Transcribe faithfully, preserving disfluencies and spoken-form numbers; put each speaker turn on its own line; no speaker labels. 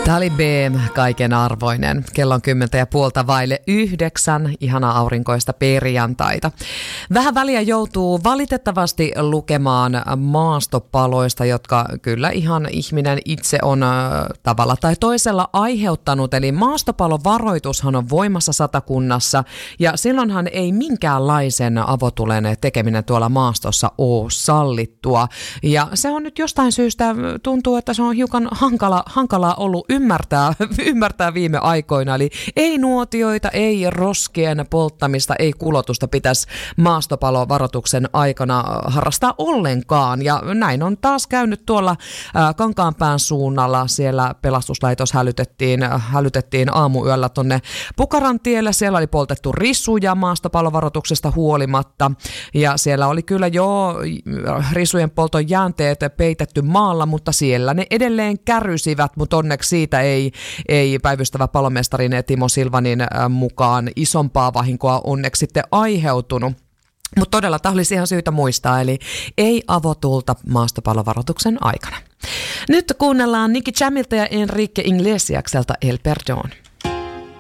Tali B, kaiken arvoinen. Kello on kymmentä ja puolta vaille yhdeksän. Ihanaa aurinkoista perjantaita. Vähän väliä joutuu valitettavasti lukemaan maastopaloista, jotka kyllä ihan ihminen itse on tavalla tai toisella aiheuttanut. Eli maastopalovaroitushan on voimassa Satakunnassa ja silloinhan ei minkäänlaisen avotulen tekeminen tuolla maastossa ole sallittua. Ja se on nyt jostain syystä, tuntuu, että se on hiukan hankala, hankalaa ollut ymmärtää, ymmärtää viime aikoina. Eli ei nuotioita, ei roskien polttamista, ei kulotusta pitäisi maastopalovaroituksen aikana harrastaa ollenkaan. Ja näin on taas käynyt tuolla Kankaanpään suunnalla. Siellä pelastuslaitos hälytettiin, hälytettiin aamuyöllä tonne Pukaran tielle. Siellä oli poltettu risuja maastopalovaroituksesta huolimatta. Ja siellä oli kyllä jo risujen polton jäänteet peitetty maalla, mutta siellä ne edelleen kärysivät, mutta onneksi siitä ei, ei päivystävä palomestarin Timo Silvanin mukaan isompaa vahinkoa onneksi sitten aiheutunut. Mutta todella tämä olisi ihan syytä muistaa, eli ei avotulta maastopalovaroituksen aikana. Nyt kuunnellaan Nicky Jamilta ja Enrique Iglesiakselta El Perdón.